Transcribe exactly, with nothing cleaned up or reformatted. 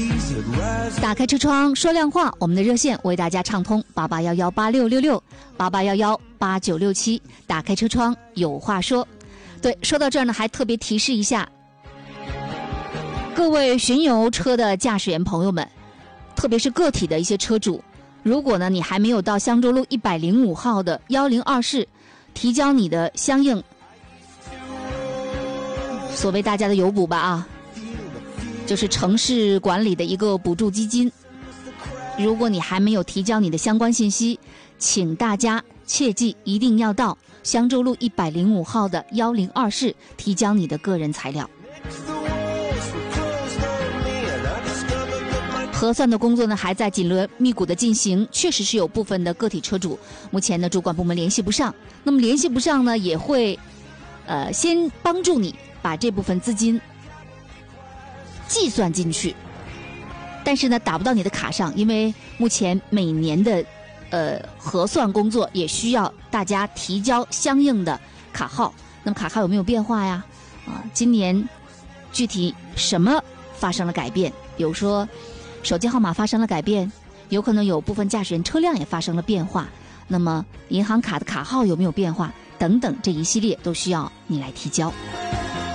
打开车窗说亮话，我们的热线为大家畅通八八幺幺八六六六八八幺幺八九六七。打开车窗有话说。对，说到这儿呢，还特别提示一下各位巡游车的驾驶员朋友们，特别是个体的一些车主，如果呢你还没有到香洲路一百零五号的一零二室提交你的相应所谓大家的油补吧啊，就是城市管理的一个补助基金，如果你还没有提交你的相关信息，请大家切记一定要到香洲路一百零五号的一零二室提交你的个人材料。核算的工作呢还在紧锣密鼓的进行，确实是有部分的个体车主目前呢主管部门联系不上，那么联系不上呢也会呃先帮助你把这部分资金计算进去，但是呢打不到你的卡上，因为目前每年的呃核算工作也需要大家提交相应的卡号，那么卡号有没有变化呀？啊，今年具体什么发生了改变？比如说手机号码发生了改变，有可能有部分驾驶员车辆也发生了变化，那么银行卡的卡号有没有变化等等，这一系列都需要你来提交。